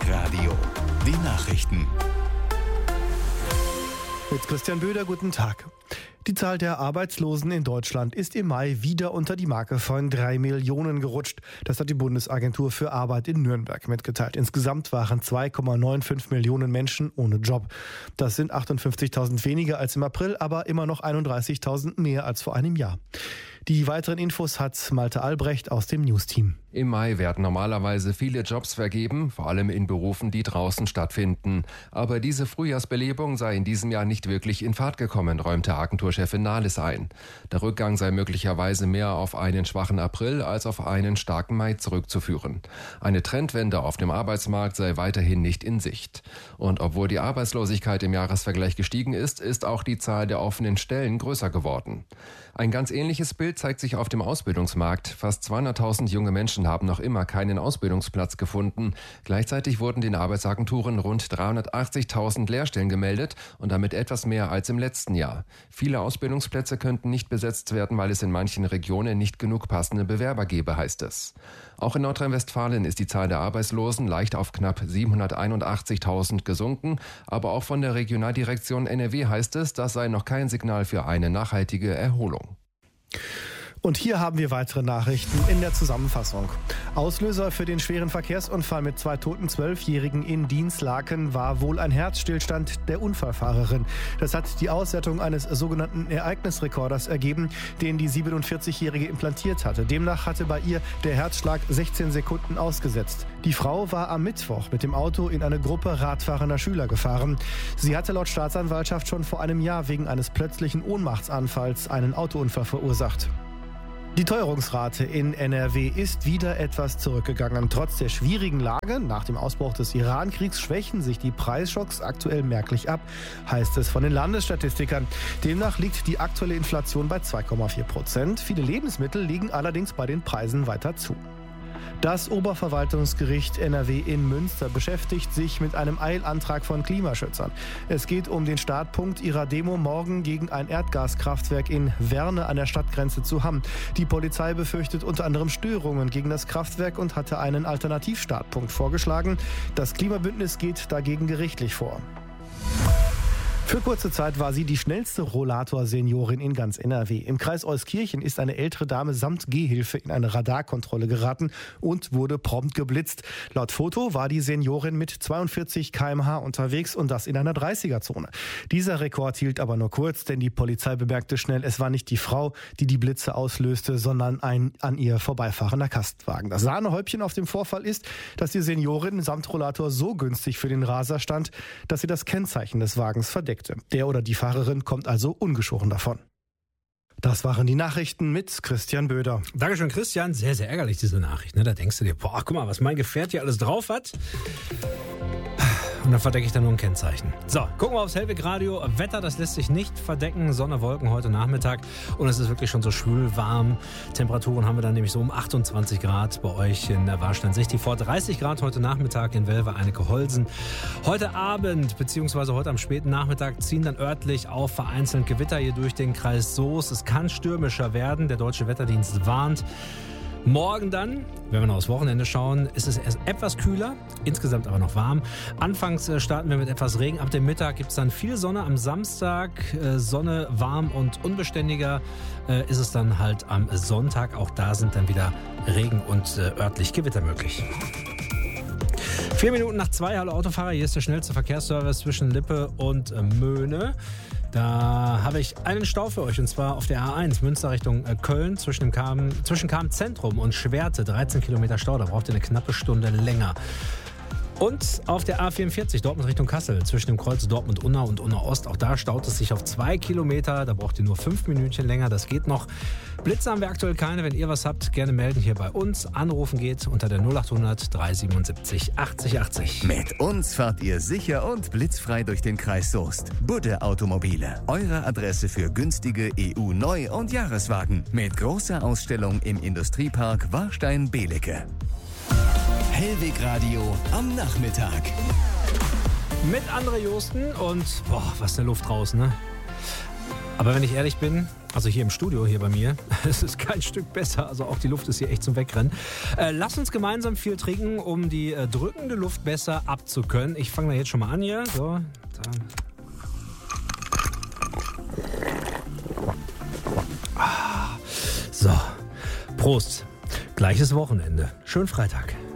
Radio. Die Nachrichten. Mit Christian Böder, guten Tag. Die Zahl der Arbeitslosen in Deutschland ist im Mai wieder unter die Marke von 3 Millionen gerutscht. Das hat die Bundesagentur für Arbeit in Nürnberg mitgeteilt. Insgesamt waren 2,95 Millionen Menschen ohne Job. Das sind 58.000 weniger als im April, aber immer noch 31.000 mehr als vor einem Jahr. Die weiteren Infos hat Malte Albrecht aus dem News-Team. Im Mai werden normalerweise viele Jobs vergeben, vor allem in Berufen, die draußen stattfinden. Aber diese Frühjahrsbelebung sei in diesem Jahr nicht wirklich in Fahrt gekommen, räumte Agenturchefin Nahles ein. Der Rückgang sei möglicherweise mehr auf einen schwachen April als auf einen starken Mai zurückzuführen. Eine Trendwende auf dem Arbeitsmarkt sei weiterhin nicht in Sicht. Und obwohl die Arbeitslosigkeit im Jahresvergleich gestiegen ist, ist auch die Zahl der offenen Stellen größer geworden. Ein ganz ähnliches Bild zeigt sich auf dem Ausbildungsmarkt. Fast 200.000 junge Menschen haben noch immer keinen Ausbildungsplatz gefunden. Gleichzeitig wurden den Arbeitsagenturen rund 380.000 Lehrstellen gemeldet und damit etwas mehr als im letzten Jahr. Viele Ausbildungsplätze könnten nicht besetzt werden, weil es in manchen Regionen nicht genug passende Bewerber gebe, heißt es. Auch in Nordrhein-Westfalen ist die Zahl der Arbeitslosen leicht auf knapp 781.000 gesunken. Aber auch von der Regionaldirektion NRW heißt es, das sei noch kein Signal für eine nachhaltige Erholung. Und hier haben wir weitere Nachrichten in der Zusammenfassung. Auslöser für den schweren Verkehrsunfall mit 2 toten 12-Jährigen in Dinslaken war wohl ein Herzstillstand der Unfallfahrerin. Das hat die Auswertung eines sogenannten Ereignisrekorders ergeben, den die 47-Jährige implantiert hatte. Demnach hatte bei ihr der Herzschlag 16 Sekunden ausgesetzt. Die Frau war am Mittwoch mit dem Auto in eine Gruppe radfahrender Schüler gefahren. Sie hatte laut Staatsanwaltschaft schon vor einem Jahr wegen eines plötzlichen Ohnmachtsanfalls einen Autounfall verursacht. Die Teuerungsrate in NRW ist wieder etwas zurückgegangen. Trotz der schwierigen Lage nach dem Ausbruch des Iran-Kriegs schwächen sich die Preisschocks aktuell merklich ab, heißt es von den Landesstatistikern. Demnach liegt die aktuelle Inflation bei 2,4%. Viele Lebensmittel liegen allerdings bei den Preisen weiter zu. Das Oberverwaltungsgericht NRW in Münster beschäftigt sich mit einem Eilantrag von Klimaschützern. Es geht um den Startpunkt ihrer Demo morgen gegen ein Erdgaskraftwerk in Werne an der Stadtgrenze zu Hamm. Die Polizei befürchtet unter anderem Störungen gegen das Kraftwerk und hatte einen Alternativstartpunkt vorgeschlagen. Das Klimabündnis geht dagegen gerichtlich vor. Für kurze Zeit war sie die schnellste Rollator-Seniorin in ganz NRW. Im Kreis Euskirchen ist eine ältere Dame samt Gehhilfe in eine Radarkontrolle geraten und wurde prompt geblitzt. Laut Foto war die Seniorin mit 42 km/h unterwegs und das in einer 30er-Zone. Dieser Rekord hielt aber nur kurz, denn die Polizei bemerkte schnell, es war nicht die Frau, die die Blitze auslöste, sondern ein an ihr vorbeifahrender Kastenwagen. Das Sahnehäubchen auf dem Vorfall ist, dass die Seniorin samt Rollator so günstig für den Raser stand, dass sie das Kennzeichen des Wagens verdeckte. Der oder die Fahrerin kommt also ungeschoren davon. Das waren die Nachrichten mit Christian Böder. Dankeschön, Christian. Sehr, sehr ärgerlich, diese Nachricht. Da denkst du dir, boah, guck mal, was mein Gefährt hier alles drauf hat. Und dann verdecke ich da nur ein Kennzeichen. So, gucken wir aufs Hellweg Radio. Wetter, das lässt sich nicht verdecken. Sonne, Wolken heute Nachmittag. Und es ist wirklich schon so schwül warm. Temperaturen haben wir dann nämlich so um 28 Grad bei euch in der Warstein-Sichti. Vor 30 Grad heute Nachmittag in Welver, Einecke-Holsen. Heute Abend bzw. heute am späten Nachmittag ziehen dann örtlich auch vereinzelt Gewitter hier durch den Kreis Soest. Es kann stürmischer werden. Der Deutsche Wetterdienst warnt. Morgen dann, wenn wir noch aufs Wochenende schauen, ist es erst etwas kühler, insgesamt aber noch warm. Anfangs starten wir mit etwas Regen. Ab dem Mittag gibt es dann viel Sonne. Am Samstag Sonne, warm und unbeständiger ist es dann halt am Sonntag. Auch da sind dann wieder Regen und örtlich Gewitter möglich. 4 Minuten nach 2, hallo Autofahrer, hier ist der schnellste Verkehrsservice zwischen Lippe und Möhne. Da habe ich einen Stau für euch und zwar auf der A1 Münster Richtung Köln zwischen Cham Zentrum und Schwerte. 13 Kilometer Stau, da braucht ihr eine knappe Stunde länger. Und auf der A44 Dortmund Richtung Kassel zwischen dem Kreuz Dortmund-Unna und Unna-Ost. Auch da staut es sich auf 2 Kilometer. Da braucht ihr nur 5 Minütchen länger. Das geht noch. Blitze haben wir aktuell keine. Wenn ihr was habt, gerne melden hier bei uns. Anrufen geht unter der 0800 377 80 80. Mit uns fahrt ihr sicher und blitzfrei durch den Kreis Soest. Budde Automobile. Eure Adresse für günstige EU-Neu- und Jahreswagen. Mit großer Ausstellung im Industriepark Warstein-Belecke. Hellweg Radio am Nachmittag. Mit André Josten und, was ist der Luft draußen, ne? Aber wenn ich ehrlich bin, also hier im Studio, hier bei mir, es ist kein Stück besser. Also auch die Luft ist hier echt zum Wegrennen. Lass uns gemeinsam viel trinken, um die drückende Luft besser abzukönnen. Ich fange da jetzt schon mal an hier. So, da. So, Prost. Gleiches Wochenende. Schönen Freitag.